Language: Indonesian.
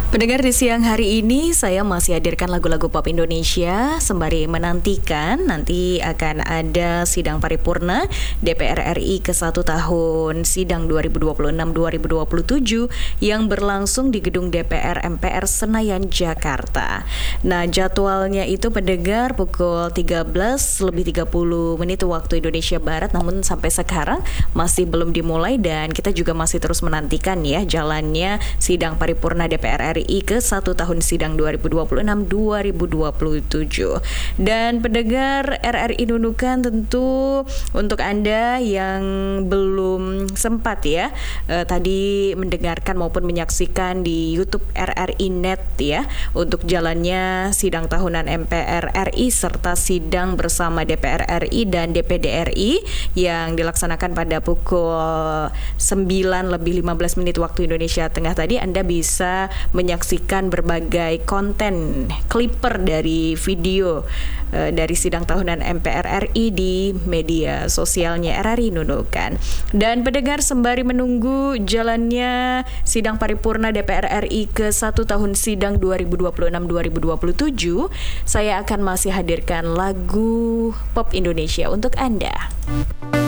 Pendengar, di siang hari ini saya masih hadirkan lagu-lagu pop Indonesia sembari menantikan nanti akan ada sidang paripurna DPR RI ke-1 tahun sidang 2026-2027 yang berlangsung di gedung DPR MPR Senayan, Jakarta. Nah, jadwalnya itu pendengar pukul 13:30 waktu Indonesia Barat, namun sampai sekarang masih belum dimulai dan kita juga masih terus menantikan ya jalannya sidang paripurna DPR RI ke-1 tahun sidang 2026-2027. Dan pendengar RRI Nunukan, tentu untuk Anda yang belum sempat ya tadi mendengarkan maupun menyaksikan di YouTube RRI Net ya untuk jalannya sidang tahunan MPR RI serta sidang bersama DPR RI dan DPD RI yang dilaksanakan pada pukul 9:15 waktu Indonesia Tengah tadi, Anda bisa menyaksikan berbagai konten clipper dari video dari sidang tahunan MPR RI di media sosialnya RRI Nunukan. Dan pendengar, sembari menunggu jalannya sidang paripurna DPR RI ke-1 tahun sidang 2026-2027, saya akan masih hadirkan lagu pop Indonesia untuk Anda.